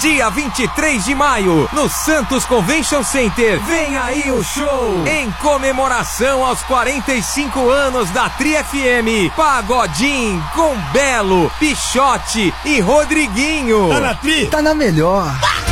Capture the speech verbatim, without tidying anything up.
dia vinte e três de maio, no Santos Convention Center. Vem aí o show em comemoração aos quarenta e cinco anos da Tri F M. Pagodinho com Belo, Pichote e Rodriguinho. Tá na Tri? Tá na melhor.